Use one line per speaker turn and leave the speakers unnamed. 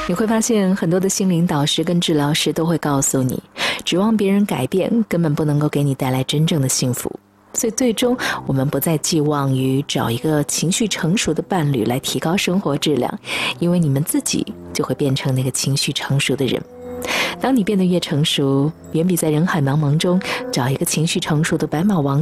你会发现很多的心灵导师跟治疗师都会告诉你，指望别人改变根本不能够给你带来真正的幸福。所以最终我们不再寄望于找一个情绪成熟的伴侣来提高生活质量，因为你们自己就会变成那个情绪成熟的人。当你变得越成熟，远比在人海茫茫中找一个情绪成熟的白马王